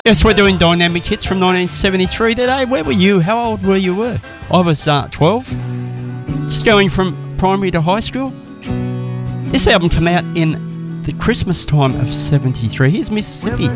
Yes, we're doing Dynamic Hits from 1973 today. Where were you? How old were you? I was 12. Just going from primary to high school. This album came out in the Christmas time of 73. Here's Mississippi.